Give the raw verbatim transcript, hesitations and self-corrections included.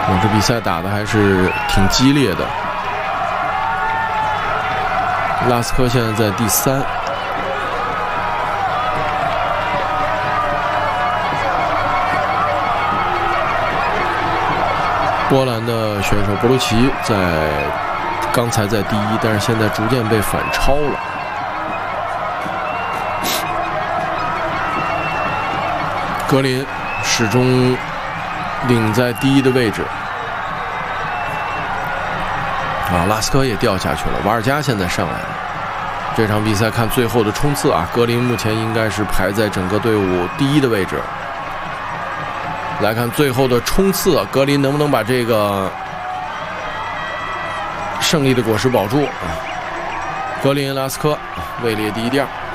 哦，这比赛打的还是挺激烈的。拉斯科现在在第三。波兰的选手博卢奇在刚才在第一，但是现在逐渐被反超了。格林始终领在第一的位置。啊，拉斯科也掉下去了，瓦尔加现在上来了。这场比赛看最后的冲刺啊，格林目前应该是排在整个队伍第一的位置。来看最后的冲刺，格林能不能把这个胜利的果实保住？格林、拉斯科位列第一、第二。